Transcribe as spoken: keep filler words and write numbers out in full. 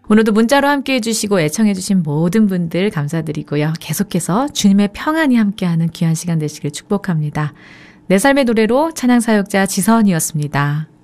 오늘도 문자로 함께해 주시고 애청해 주신 모든 분들 감사드리고요. 계속해서 주님의 평안이 함께하는 귀한 시간 되시길 축복합니다. 내 삶의 노래로 찬양 사역자 지선이었습니다.